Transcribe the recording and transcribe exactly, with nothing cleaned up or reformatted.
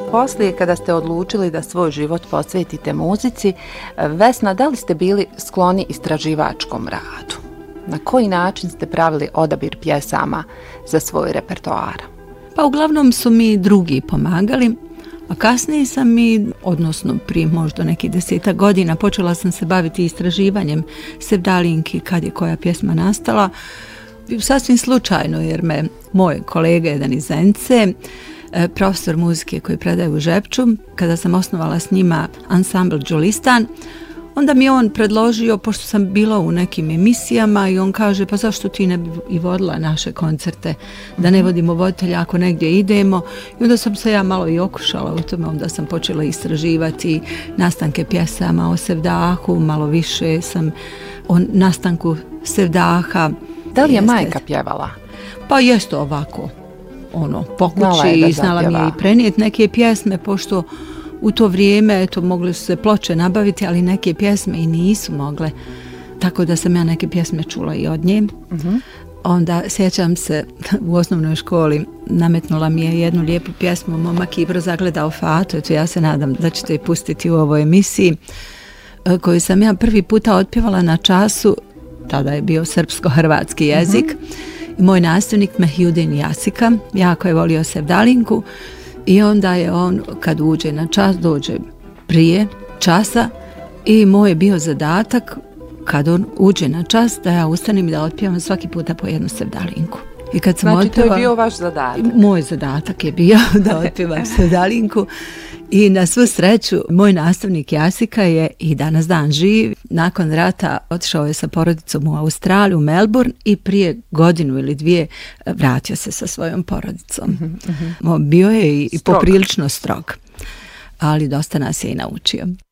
poslije kada ste odlučili da svoj život posvetite muzici, Vesna, da li ste bili skloni istraživačkom radu? Na koji način ste pravili odabir pjesama za svoj repertoar? Pa uglavnom su mi drugi pomagali, a kasnije sam i, odnosno prije možda nekih desetak godina, počela sam se baviti istraživanjem sevdalinki kad je koja pjesma nastala. Sasvim slučajno, jer me moj kolega jedan iz Zenice, profesor muzike koji predaje u Žepču, kada sam osnovala s njima ansambl Đulistan, onda mi je on predložio, pošto sam bila u nekim emisijama, i on kaže, pa zašto ti ne bi i vodila naše koncerte, da ne vodimo voditelja ako negdje idemo. I onda sam se ja malo i okušala u tome, onda sam počela istraživati nastanke pjesama o sevdahu, malo više sam o nastanku sevdaha. Da li je majka pjevala? Pa jeste ovako, ono, po kući, i znala mi je i prenijeti neke pjesme, pošto u to vrijeme, eto, mogli su se ploče nabaviti, ali neke pjesme i nisu mogle. Tako da sam ja neke pjesme čula i od nje. Uh-huh. Onda, sjećam se, u osnovnoj školi nametnula mi je jednu lijepu pjesmu, Momak Ibro zagledao Fatu, eto, ja se nadam da ćete je pustiti u ovoj emisiji, koju sam ja prvi puta otpjevala na času, tada je bio srpsko-hrvatski jezik, uh-huh. i moj nastavnik Mehjudin Jasika, jako je volio sevdalinku, i onda je on, kad uđe na čas, dođe prije časa, i moj je bio zadatak, kad on uđe na čas, da ja ustanem i da otpjevam svaki puta po jednu sevdalinku. I kad sam znači, otpjevala, to je bio vaš zadatak? Moj zadatak je bio da otpjevam sevdalinku. I na svu sreću, moj nastavnik Jasika je i danas dan živ. Nakon rata otišao je sa porodicom u Australiju, u Melbourne, i prije godinu ili dvije vratio se sa svojom porodicom. Mm-hmm. Bio je i, i poprilično strog, ali dosta nas je i naučio.